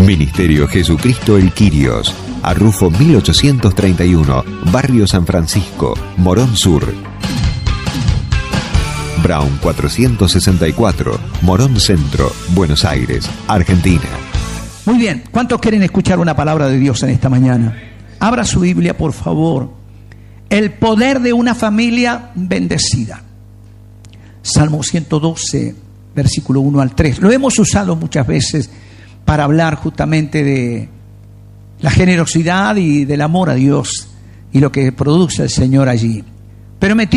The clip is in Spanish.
Ministerio Jesucristo El Quirios, Arrufo 1831, Barrio San Francisco, Morón Sur. Brown 464, Morón Centro, Buenos Aires, Argentina. Muy bien, ¿cuántos quieren escuchar una palabra de Dios en esta mañana? Abra su Biblia, por favor. El poder de una familia bendecida. Salmo 112, versículo 1 al 3. Lo hemos usado muchas veces para hablar justamente de la generosidad y del amor a Dios y lo que produce el Señor allí. Pero